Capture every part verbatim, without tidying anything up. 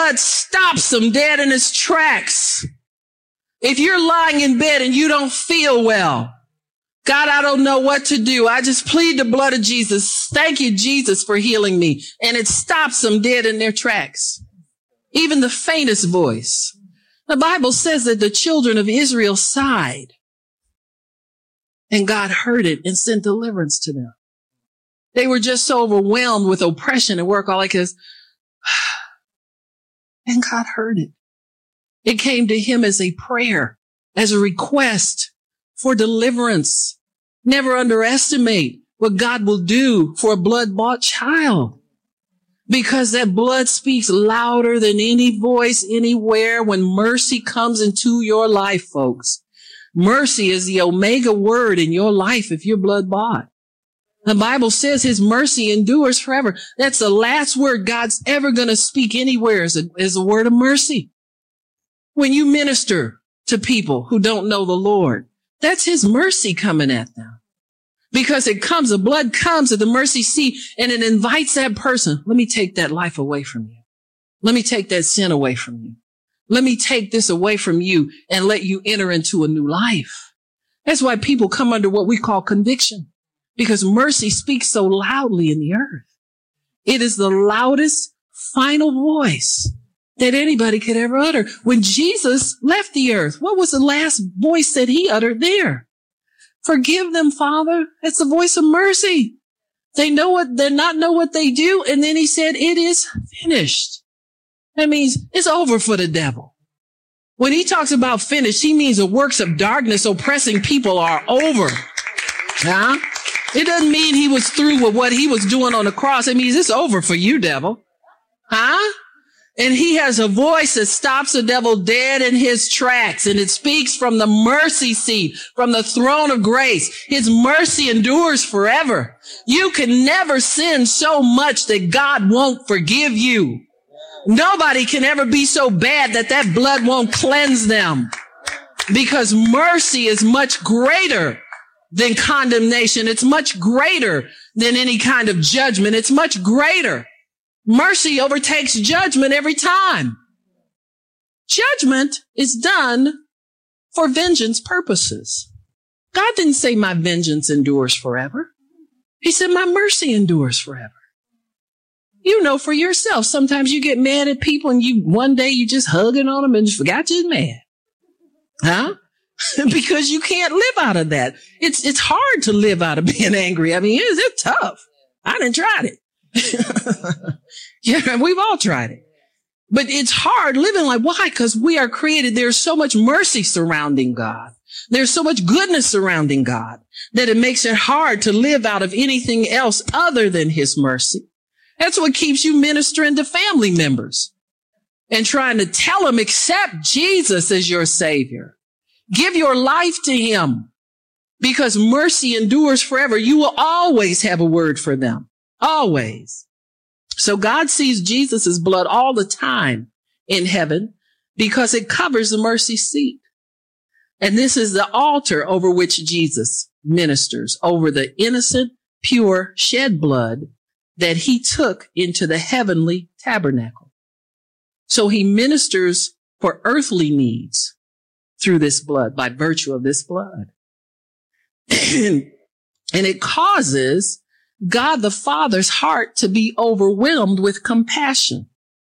blood stops him dead in his tracks. If you're lying in bed and you don't feel well, God, I don't know what to do. I just plead the blood of Jesus. Thank you, Jesus, for healing me. And it stops them dead in their tracks. Even the faintest voice. The Bible says that the children of Israel sighed. And God heard it and sent deliverance to them. They were just so overwhelmed with oppression and work all like this. And God heard it. It came to him as a prayer, as a request for deliverance. Never underestimate what God will do for a blood-bought child, because that blood speaks louder than any voice anywhere when mercy comes into your life, folks. Mercy is the omega word in your life if you're blood-bought. The Bible says his mercy endures forever. That's the last word God's ever going to speak anywhere is a, is a word of mercy. When you minister to people who don't know the Lord, that's his mercy coming at them. Because it comes, the blood comes at the mercy seat and it invites that person. Let me take that life away from you. Let me take that sin away from you. Let me take this away from you and let you enter into a new life. That's why people come under what we call conviction, because mercy speaks so loudly in the earth. It is the loudest final voice that anybody could ever utter. When Jesus left the earth, what was the last voice that he uttered there? Forgive them, Father. It's the voice of mercy. They know what, they not know what they do. And then he said, it is finished. That means it's over for the devil. When he talks about finished, he means the works of darkness oppressing people are over. Huh? It doesn't mean he was through with what he was doing on the cross. It means it's over for you, devil. Huh? And he has a voice that stops the devil dead in his tracks. And it speaks from the mercy seat, from the throne of grace. His mercy endures forever. You can never sin so much that God won't forgive you. Nobody can ever be so bad that that blood won't cleanse them, because mercy is much greater than condemnation. It's much greater than any kind of judgment. It's much greater. Mercy overtakes judgment every time. Judgment is done for vengeance purposes. God didn't say my vengeance endures forever. He said my mercy endures forever. You know for yourself, sometimes you get mad at people and you one day you just hugging on them and just forgot you're mad. Huh? Because you can't live out of that. It's it's hard to live out of being angry. I mean, it's, it's tough. I done tried it. Yeah, we've all tried it. But it's hard living like, why? Because we are created. There's so much mercy surrounding God. There's so much goodness surrounding God that it makes it hard to live out of anything else other than his mercy. That's what keeps you ministering to family members and trying to tell them, accept Jesus as your Savior. Give your life to him, because mercy endures forever. You will always have a word for them. Always. So God sees Jesus' blood all the time in heaven because it covers the mercy seat. And this is the altar over which Jesus ministers, over the innocent, pure, shed blood that he took into the heavenly tabernacle. So he ministers for earthly needs through this blood, by virtue of this blood. And it causes God the Father's heart to be overwhelmed with compassion.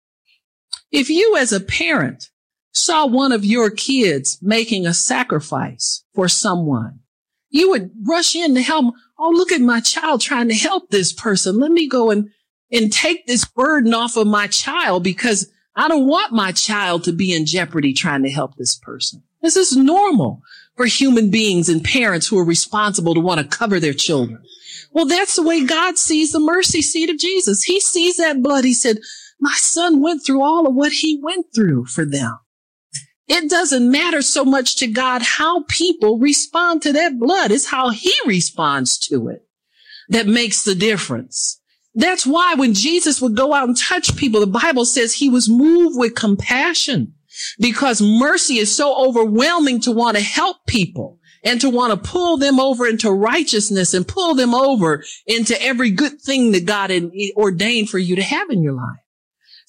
If you as a parent saw one of your kids making a sacrifice for someone, you would rush in to help. Oh, look at my child trying to help this person. Let me go and, and take this burden off of my child, because I don't want my child to be in jeopardy trying to help this person. This is normal for human beings and parents who are responsible to want to cover their children. Well, that's the way God sees the mercy seat of Jesus. He sees that blood. He said, my son went through all of what he went through for them. It doesn't matter so much to God how people respond to that blood. It's how he responds to it that makes the difference. That's why when Jesus would go out and touch people, the Bible says he was moved with compassion, because mercy is so overwhelming to want to help people and to want to pull them over into righteousness and pull them over into every good thing that God had ordained for you to have in your life.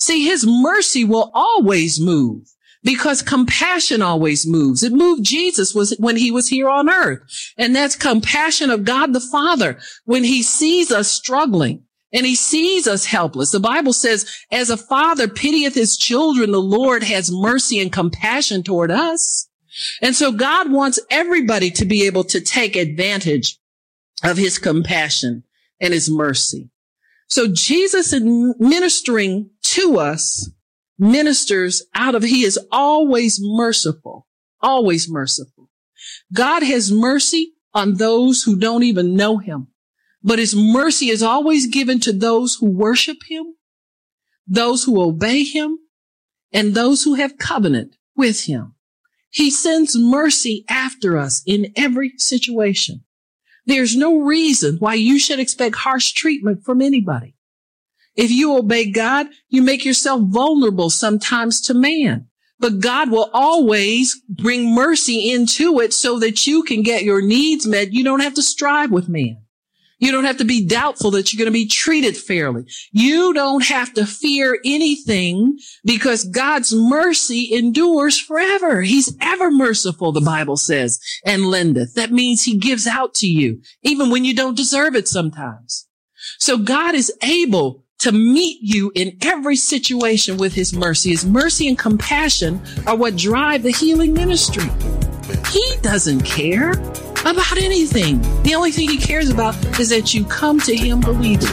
See, his mercy will always move because compassion always moves. It moved Jesus was when he was here on earth. And that's compassion of God the Father when he sees us struggling and he sees us helpless. The Bible says, as a father pitieth his children, the Lord has mercy and compassion toward us. And so God wants everybody to be able to take advantage of his compassion and his mercy. So Jesus in ministering to us ministers out of, he is always merciful, always merciful. God has mercy on those who don't even know him, but his mercy is always given to those who worship him, those who obey him, and those who have covenant with him. He sends mercy after us in every situation. There's no reason why you should expect harsh treatment from anybody. If you obey God, you make yourself vulnerable sometimes to man. But God will always bring mercy into it so that you can get your needs met. You don't have to strive with man. You don't have to be doubtful that you're going to be treated fairly. You don't have to fear anything because God's mercy endures forever. He's ever merciful, the Bible says, and lendeth. That means he gives out to you, even when you don't deserve it sometimes. So God is able to meet you in every situation with his mercy. His mercy and compassion are what drive the healing ministry. He doesn't care about anything. The only thing he cares about is that you come to him believing.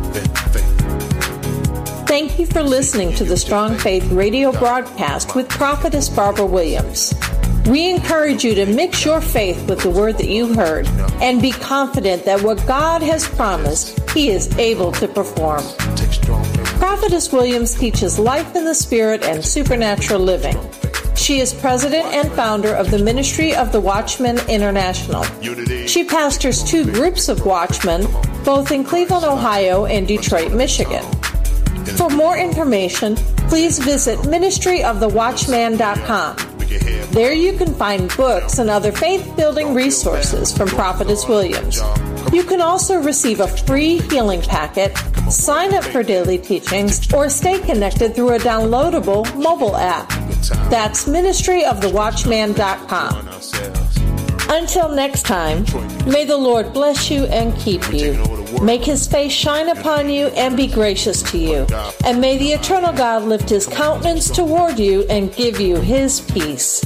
Thank you for listening to the Strong Faith radio broadcast with Prophetess Barbara Williams. We encourage you to mix your faith with the word that you heard and be confident that what God has promised, he is able to perform. Prophetess Williams teaches life in the Spirit and supernatural living. She is president and founder of the Ministry of the Watchman International. She pastors two groups of watchmen, both in Cleveland, Ohio and Detroit, Michigan. For more information, please visit ministry of the watchman dot com. There you can find books and other faith-building resources from Prophetess Williams. You can also receive a free healing packet, sign up for daily teachings, or stay connected through a downloadable mobile app. That's ministry of the watchman dot com. Until next time, may the Lord bless you and keep you. Make his face shine upon you and be gracious to you. And may the eternal God lift his countenance toward you and give you his peace.